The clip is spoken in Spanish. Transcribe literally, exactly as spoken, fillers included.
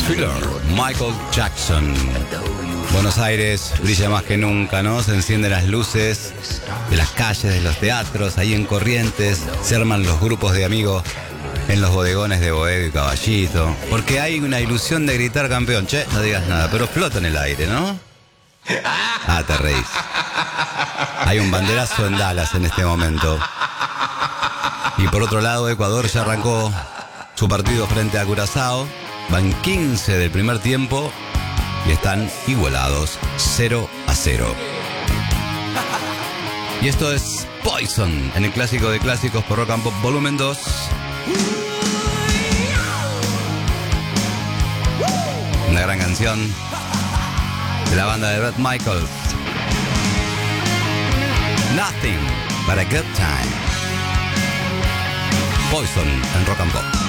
Thriller, Michael Jackson. Buenos Aires brilla más que nunca, ¿no? Se encienden las luces de las calles, de los teatros, ahí en Corrientes. Se arman los grupos de amigos en los bodegones de Boedo y Caballito. Porque hay una ilusión de gritar campeón. Che, no digas nada, pero flota en el aire, ¿no? Ah, te reís. Hay un banderazo en Dallas en este momento. Y por otro lado, Ecuador ya arrancó su partido frente a Curazao. Van quince del primer tiempo y están igualados cero a cero. Y esto es Poison en el clásico de clásicos por Rock and Pop Volumen dos. Una gran canción de la banda de Bret Michaels. Nothing but a good time. Poison en Rock and Pop.